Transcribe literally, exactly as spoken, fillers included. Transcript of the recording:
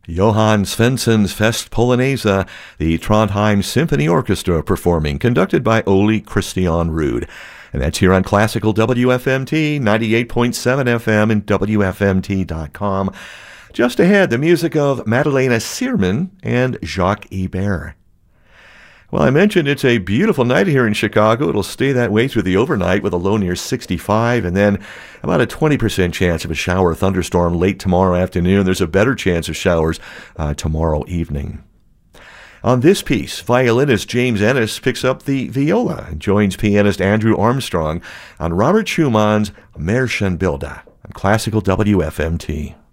Johann Svensson's Fest Polonaise, the Trondheim Symphony Orchestra performing, conducted by Ole Christian Ruud. And that's here on Classical W F M T, ninety-eight point seven F M and W F M T dot com. Just ahead, the music of Madalena Searman and Jacques Ibert. Well, I mentioned it's a beautiful night here in Chicago. It'll stay that way through the overnight with a low near sixty-five, and then about a twenty percent chance of a shower or thunderstorm late tomorrow afternoon. There's a better chance of showers uh, tomorrow evening. On this piece, violinist James Ennis picks up the viola and joins pianist Andrew Armstrong on Robert Schumann's Märchenbilder on Classical W F M T.